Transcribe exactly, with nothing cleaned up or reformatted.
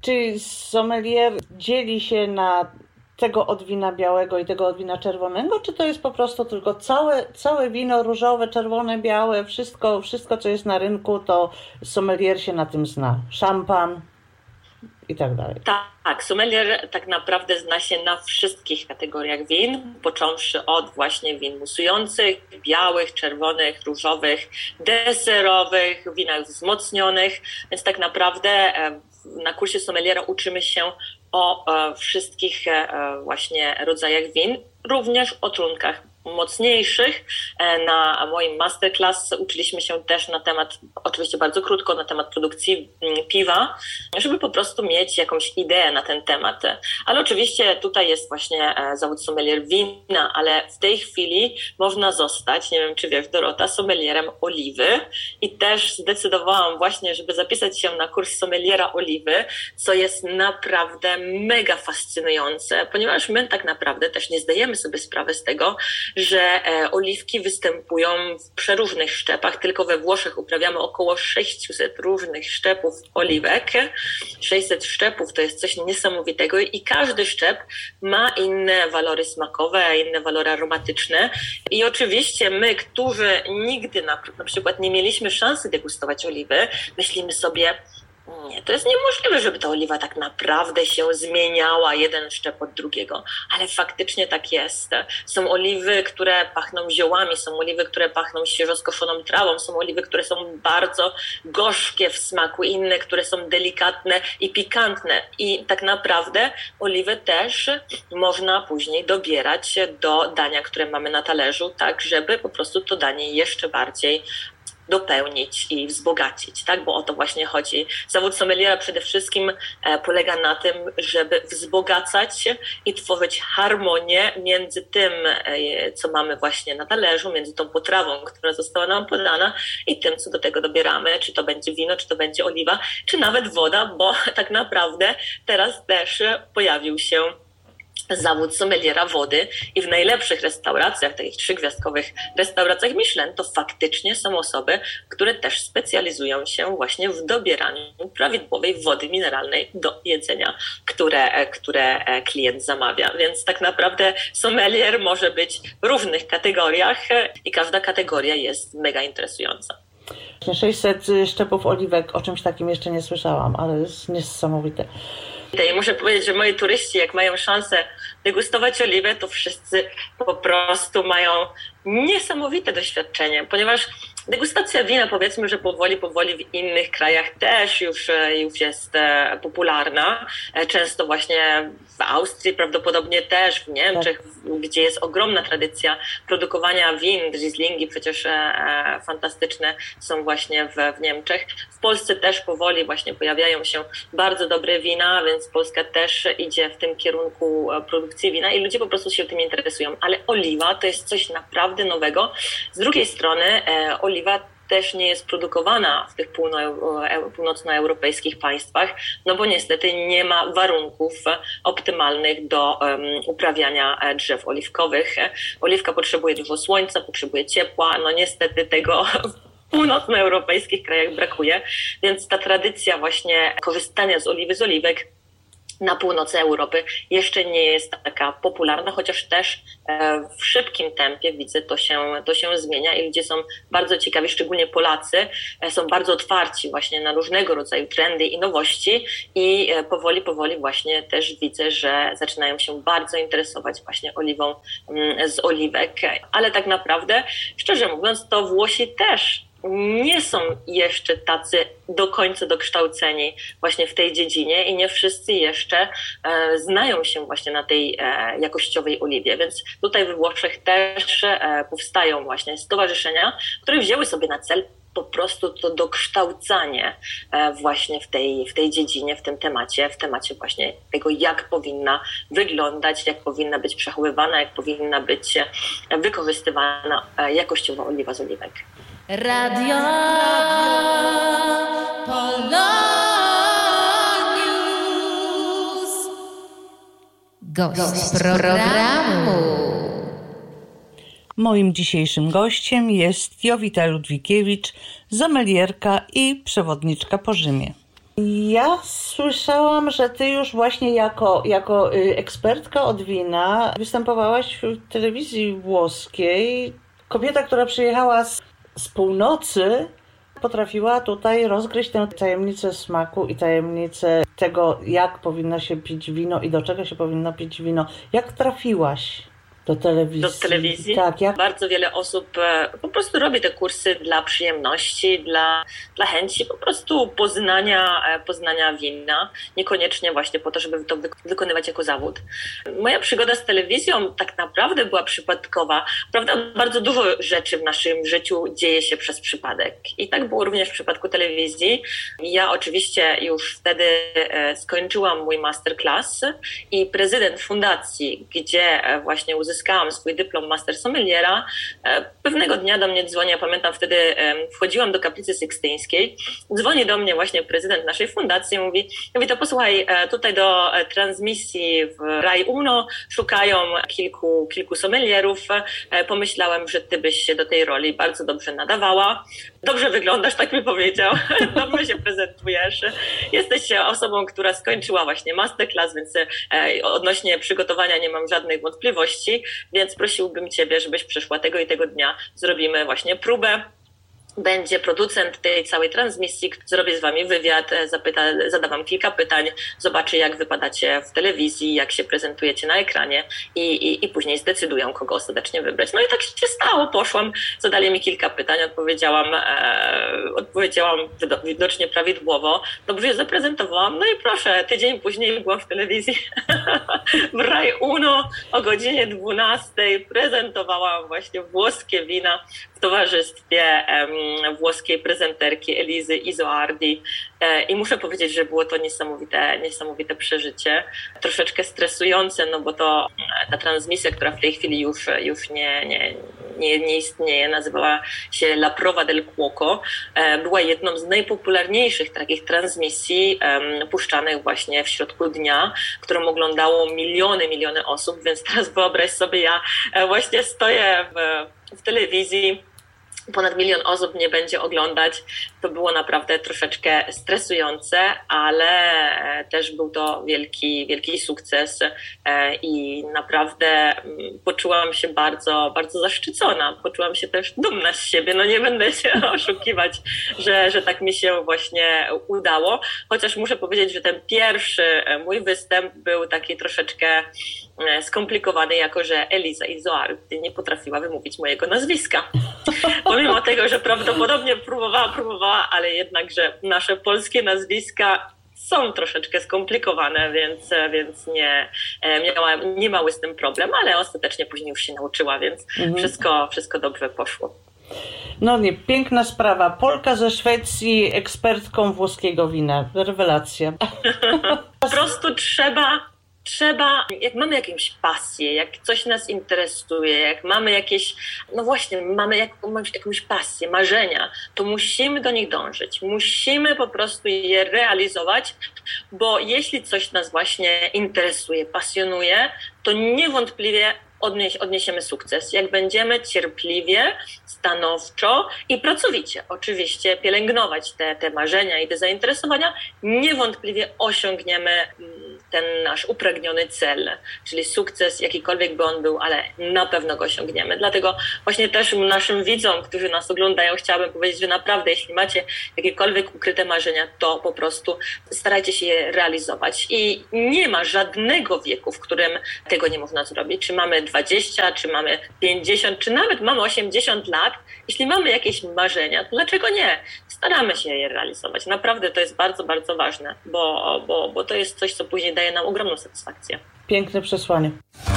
Czy sommelier dzieli się na tego od wina białego i tego od wina czerwonego, czy to jest po prostu tylko całe, całe wino różowe, czerwone, białe, wszystko, wszystko co jest na rynku, to sommelier się na tym zna. Szampan i tak dalej. Tak, sommelier tak naprawdę zna się na wszystkich kategoriach win, począwszy od właśnie win musujących, białych, czerwonych, różowych, deserowych, winach wzmocnionych, więc tak naprawdę na kursie sommeliera uczymy się o wszystkich właśnie rodzajach win, również o trunkach mocniejszych. Na moim masterclass uczyliśmy się też na temat, oczywiście bardzo krótko, na temat produkcji piwa, żeby po prostu mieć jakąś ideę na ten temat. Ale oczywiście tutaj jest właśnie zawód sommelier wina, ale w tej chwili można zostać, nie wiem czy wiesz Dorota, sommelierem oliwy i też zdecydowałam właśnie, żeby zapisać się na kurs sommeliera oliwy, co jest naprawdę mega fascynujące, ponieważ my tak naprawdę też nie zdajemy sobie sprawy z tego, że oliwki występują w przeróżnych szczepach. Tylko we Włoszech uprawiamy około sześćset różnych szczepów oliwek. sześćset szczepów to jest coś niesamowitego i każdy szczep ma inne walory smakowe, inne walory aromatyczne. I oczywiście my, którzy nigdy na, na przykład nie mieliśmy szansy degustować oliwy, myślimy sobie, nie, to jest niemożliwe, żeby ta oliwa tak naprawdę się zmieniała jeden szczep od drugiego, ale faktycznie tak jest. Są oliwy, które pachną ziołami, są oliwy, które pachną świeżo skoszoną trawą, są oliwy, które są bardzo gorzkie w smaku, inne, które są delikatne i pikantne. I tak naprawdę oliwę też można później dobierać do dania, które mamy na talerzu, tak żeby po prostu to danie jeszcze bardziej dopełnić i wzbogacić, tak? Bo o to właśnie chodzi. Zawód sommeliera przede wszystkim polega na tym, żeby wzbogacać i tworzyć harmonię między tym, co mamy właśnie na talerzu, między tą potrawą, która została nam podana i tym, co do tego dobieramy, czy to będzie wino, czy to będzie oliwa, czy nawet woda, bo tak naprawdę teraz też pojawił się zawód sommeliera wody i w najlepszych restauracjach, takich trzygwiazdkowych restauracjach Michelin, to faktycznie są osoby, które też specjalizują się właśnie w dobieraniu prawidłowej wody mineralnej do jedzenia, które, które klient zamawia. Więc tak naprawdę sommelier może być w różnych kategoriach i każda kategoria jest mega interesująca. sześćset szczepów oliwek, o czymś takim jeszcze nie słyszałam, ale jest niesamowite. I muszę powiedzieć, że moi turyści, jak mają szansę degustować oliwę, to wszyscy po prostu mają niesamowite doświadczenie, ponieważ degustacja wina, powiedzmy, że powoli, powoli w innych krajach też już, już jest popularna. Często właśnie w Austrii, prawdopodobnie też w Niemczech, gdzie jest ogromna tradycja produkowania win, Rieslingi przecież fantastyczne są właśnie w, w Niemczech. W Polsce też powoli właśnie pojawiają się bardzo dobre wina, więc Polska też idzie w tym kierunku produkcji wina i ludzie po prostu się tym interesują. Ale oliwa to jest coś naprawdę nowego. Z drugiej strony e, oliwa też nie jest produkowana w tych północnoeuropejskich państwach, no bo niestety nie ma warunków optymalnych do um, uprawiania drzew oliwkowych. Oliwka potrzebuje dużo słońca, potrzebuje ciepła, no niestety tego w północnoeuropejskich krajach brakuje, więc ta tradycja właśnie korzystania z oliwy, z oliwek na północy Europy jeszcze nie jest taka popularna, chociaż też w szybkim tempie widzę, to się, to się zmienia i ludzie są bardzo ciekawi, szczególnie Polacy, są bardzo otwarci właśnie na różnego rodzaju trendy i nowości i powoli, powoli właśnie też widzę, że zaczynają się bardzo interesować właśnie oliwą z oliwek, ale tak naprawdę, szczerze mówiąc, to Włosi też nie są jeszcze tacy do końca dokształceni właśnie w tej dziedzinie i nie wszyscy jeszcze e, znają się właśnie na tej e, jakościowej oliwie, więc tutaj we Włoszech też e, powstają właśnie stowarzyszenia, które wzięły sobie na cel po prostu to dokształcanie e, właśnie w tej, w tej dziedzinie, w tym temacie, w temacie właśnie tego, jak powinna wyglądać, jak powinna być przechowywana, jak powinna być wykorzystywana e, jakościowa oliwa z oliwek. Radio Polonius. Gość programu. Moim dzisiejszym gościem jest Jowita Ludwikiewicz, sommelierka i przewodniczka po Rzymie. Ja słyszałam, że ty już właśnie jako, jako ekspertka od wina występowałaś w telewizji włoskiej. Kobieta, która przyjechała z, z północy, potrafiła tutaj rozgryźć tę tajemnicę smaku i tajemnicę tego, jak powinno się pić wino i do czego się powinno pić wino. Jak trafiłaś do telewizji? Do telewizji? Tak, jak? Bardzo wiele osób po prostu robi te kursy dla przyjemności, dla, dla chęci po prostu poznania, poznania wina, niekoniecznie właśnie po to, żeby to wykonywać jako zawód. Moja przygoda z telewizją tak naprawdę była przypadkowa. Prawda, bardzo dużo rzeczy w naszym życiu dzieje się przez przypadek. I tak było również w przypadku telewizji. Ja oczywiście już wtedy skończyłam mój masterclass i prezydent fundacji, gdzie właśnie uzyskałam Uzyskałam swój dyplom master sommeliera. Pewnego dnia do mnie dzwoni, ja pamiętam wtedy wchodziłam do kaplicy sykstyńskiej, dzwoni do mnie właśnie prezydent naszej fundacji i mówi, mówi to posłuchaj, tutaj do transmisji w Rai Uno szukają kilku, kilku sommelierów, pomyślałem, że ty byś się do tej roli bardzo dobrze nadawała. Dobrze wyglądasz, tak mi powiedział, dobrze się prezentujesz. Jesteś osobą, która skończyła właśnie masterclass, więc odnośnie przygotowania nie mam żadnych wątpliwości. Więc prosiłbym Ciebie, żebyś przyszła tego i tego dnia. Zrobimy właśnie próbę. Będzie producent tej całej transmisji, zrobię z Wami wywiad, zapyta, zadam Wam kilka pytań, zobaczy jak wypadacie w telewizji, jak się prezentujecie na ekranie i, i, i później zdecydują, kogo ostatecznie wybrać. No i tak się stało, poszłam, zadali mi kilka pytań, odpowiedziałam, e, odpowiedziałam widocznie prawidłowo, dobrze je zaprezentowałam, no i proszę, tydzień później byłam w telewizji w Rai Uno o godzinie dwunastej, prezentowałam właśnie włoskie wina w towarzystwie em, włoskiej prezenterki Elizy Isoardi i muszę powiedzieć, że było to niesamowite, niesamowite przeżycie, troszeczkę stresujące, no bo to ta transmisja, która w tej chwili już, już nie, nie, nie, nie istnieje, nazywała się La Prova del Cuoco, była jedną z najpopularniejszych takich transmisji puszczanych właśnie w środku dnia, którą oglądało miliony, miliony osób, więc teraz wyobraź sobie, ja właśnie stoję w, w telewizji, ponad milion osób mnie będzie oglądać. To było naprawdę troszeczkę stresujące, ale też był to wielki, wielki sukces i naprawdę poczułam się bardzo, bardzo zaszczycona. Poczułam się też dumna z siebie. No nie będę się oszukiwać, że, że tak mi się właśnie udało. Chociaż muszę powiedzieć, że ten pierwszy mój występ był taki troszeczkę skomplikowany, jako że Eliza Isoardi nie potrafiła wymówić mojego nazwiska. Pomimo tego, że prawdopodobnie próbowała, próbowała, ale jednak, że nasze polskie nazwiska są troszeczkę skomplikowane, więc, więc nie, miała, nie mały z tym problem, ale ostatecznie później już się nauczyła, więc mhm. wszystko, wszystko dobrze poszło. No nie, piękna sprawa. Polka ze Szwecji, ekspertką włoskiego wina. Rewelacja. Po prostu trzeba... Trzeba, jak mamy jakąś pasję, jak coś nas interesuje, jak mamy jakieś, no właśnie, mamy jakąś, jakąś pasję, marzenia, to musimy do nich dążyć. Musimy po prostu je realizować, bo jeśli coś nas właśnie interesuje, pasjonuje, to niewątpliwie odnieś, odniesiemy sukces. Jak będziemy cierpliwie, stanowczo i pracowicie oczywiście pielęgnować te, te marzenia i te zainteresowania, niewątpliwie osiągniemy ten nasz upragniony cel, czyli sukces, jakikolwiek by on był, ale na pewno go osiągniemy. Dlatego właśnie też naszym widzom, którzy nas oglądają, chciałabym powiedzieć, że naprawdę jeśli macie jakiekolwiek ukryte marzenia, to po prostu starajcie się je realizować. I nie ma żadnego wieku, w którym tego nie można zrobić. Czy mamy dwadzieścia, czy mamy pięćdziesiąt, czy nawet mamy osiemdziesiąt lat. Jeśli mamy jakieś marzenia, to dlaczego nie? Staramy się je realizować. Naprawdę to jest bardzo, bardzo ważne, bo, bo, bo to jest coś, co później daje nam ogromną satysfakcję. Piękne przesłanie.